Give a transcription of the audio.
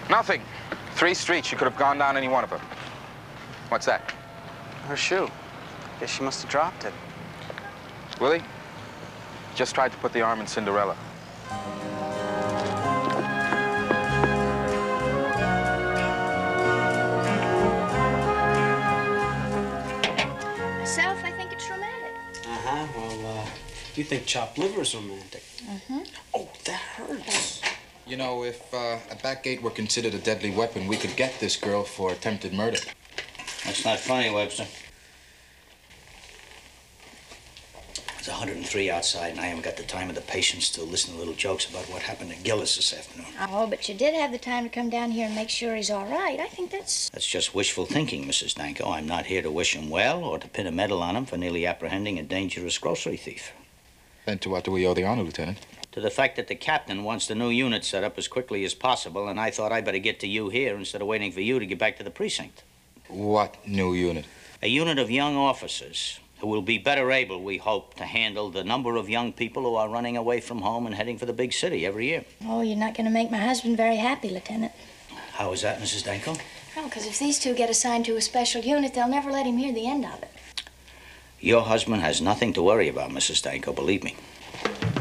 Nothing. 3 streets. She could have gone down any one of them. What's that? Her shoe. Guess she must have dropped it. Willie? Just tried to put the arm in Cinderella. Myself, I think it's romantic. Uh-huh. Well, you think chopped liver is romantic. Mm-hmm. Oh, that hurts. You know, if a backgate were considered a deadly weapon, we could get this girl for attempted murder. That's not funny, Webster. It's 103 outside, and I haven't got the time or the patience to listen to little jokes about what happened to Gillis this afternoon. Oh, but you did have the time to come down here and make sure he's all right. I think that's... That's just wishful thinking, Mrs. Danko. I'm not here to wish him well or to pin a medal on him for nearly apprehending a dangerous grocery thief. Then to what do we owe the honor, Lieutenant? To the fact that the captain wants the new unit set up as quickly as possible, and I thought I'd better get to you here instead of waiting for you to get back to the precinct. What new unit? A unit of young officers who will be better able, we hope, to handle the number of young people who are running away from home and heading for the big city every year. Oh, you're not going to make my husband very happy, Lieutenant. How is that, Mrs. Danko? Well, because if these two get assigned to a special unit, they'll never let him hear the end of it. Your husband has nothing to worry about, Mrs. Danko, believe me.